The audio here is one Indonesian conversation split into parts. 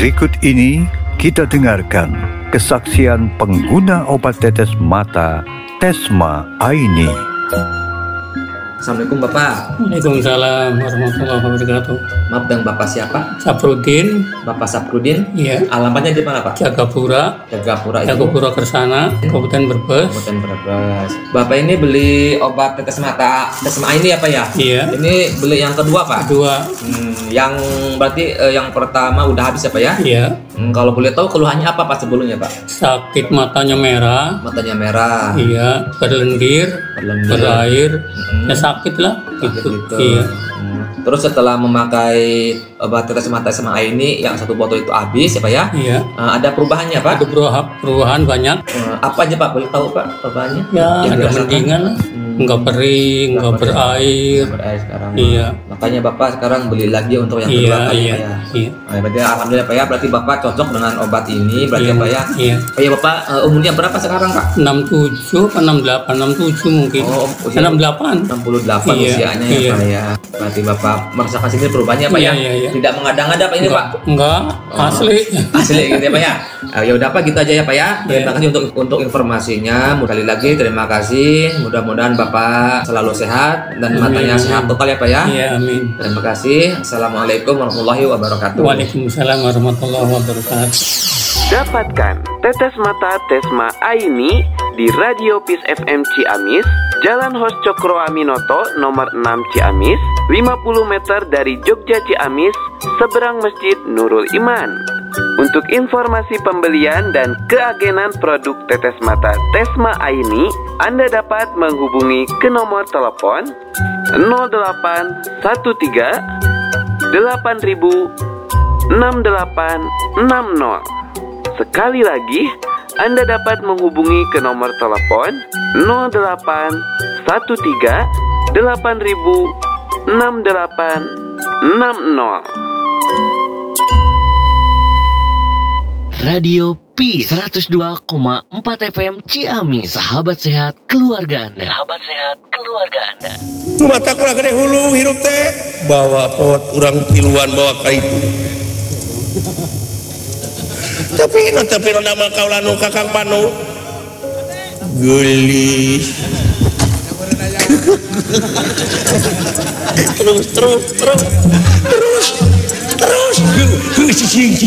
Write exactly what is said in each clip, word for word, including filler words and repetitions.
Berikut ini kita dengarkan kesaksian pengguna obat tetes mata Tesma Aini. Assalamualaikum Bapak. Waalaikumsalam warahmatullahi wabarakatuh. Maaf, dengan Bapak siapa? Saprudin. Bapak Saprudin? Iya. Alamatnya di mana Pak? Jagapura. Jagapura itu? Jagapura Kersana, Kabupaten Brebes. Kabupaten Brebes. Bapak ini beli obat tetes mata Tesma Aini apa ya? Iya. Ini beli yang kedua Pak? Kedua. Hmm, yang berarti eh, yang pertama udah habis apa ya? Iya. Hmm, kalau boleh tahu keluhannya apa Pak sebelumnya Pak? Sakit matanya merah. Matanya merah. Iya. Berlendir. Berlendir. Berair. Hmm. Ya sakit lah. Gitu. Gitu. Iya. Hmm. Terus setelah memakai obat tetes mata Tesma Aini yang satu botol itu habis ya Pak ya? Iya. Eh, ada perubahannya Pak? Ada perubahan, perubahan banyak. Eh, apa aja Pak? Boleh tahu Pak perubahannya? Ya, Yang ada dirasakan? mendingan lah. Hmm. Enggak kering, enggak berair. Nggak berair sekarang. Iya. Makanya Bapak sekarang beli lagi untuk yang kedua Iya, kali iya, Pak ya. iya. Nah, berarti alhamdulillah Pak ya, berarti Bapak cocok dengan obat ini berarti Iya, Pak ya. iya. Oh iya Bapak, eh, umurnya berapa sekarang Pak? enam puluh tujuh atau enam puluh delapan, enam puluh tujuh mungkin. Oh, usia- enam puluh delapan. enam puluh delapan Iya, usianya ya iya. Pak ya. Berarti Bapak merasakan sendiri perubahannya Pak Iya, ya. iya, iya. Tidak mengada-ngada Pak ini Pak. Enggak, Oh. asli. Asli gitu ya Pak ya. Eh, ya udah Pak, gitu aja ya Pak ya. Terima Iya. kasih untuk untuk informasinya. Sekali lagi terima kasih. Mudah-mudahan Bapak selalu sehat dan Amin, matanya amin. sehat total ya Pak ya. Iya, amin. Terima kasih. Assalamualaikum warahmatullahi wabarakatuh. Waalaikumsalam warahmatullahi wabarakatuh. Dapatkan tetes mata Tesma Aini di Radio Peace F M Ciamis, Jalan Hos Cokro Aminoto nomor enam Ciamis, lima puluh meter dari Jogja Ciamis, seberang Masjid Nurul Iman. Untuk informasi pembelian dan keagenan produk tetes mata Tesma Aini, Anda dapat menghubungi ke nomor telepon nol delapan satu tiga delapan ribu enam delapan enam nol. Sekali lagi, Anda dapat menghubungi ke nomor telepon nol delapan satu tiga delapan ribu enam delapan enam nol. Radio Peace seratus dua koma empat F M Ciamis, sahabat sehat keluarga Anda. Sahabat sehat keluarga Anda. Mata kurang gede hulu hirup teh bawa pot urang tiluan bawa ka itu. Tapi nanti tapi nama kau lanu kakang panu gelis. terus terus terus terus terus terus sisi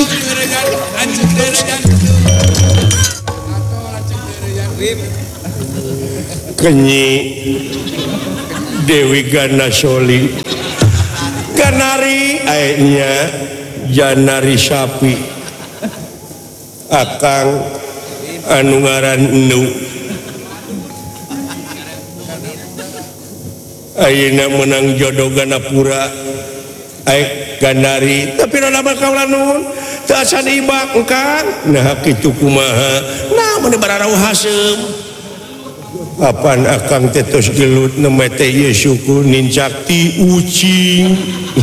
kenyi Dewi Ganasoli Ganari airnya Janari sapi akang anu ngaran nu ayeuna menang jodoh Ganapura aek Ganari tapi nama kaulanun teu asa diibak engkang nah kitu kumaha nah mun bararau hasem apaan akang tetos gelut nemete ye syukur nincakti ucing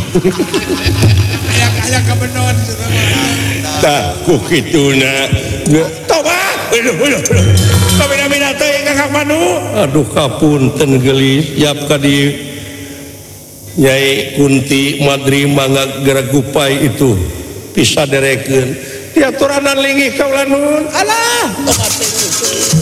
kayak kebenon tak kukituna tobat aduh aduh kamina-mina teh kakak manu aduh kapunten gelis siap ka di Nyai Kunti Madri mangga geragupai itu bisa derekeun diaturanan linggih kaulanun alah tobat teh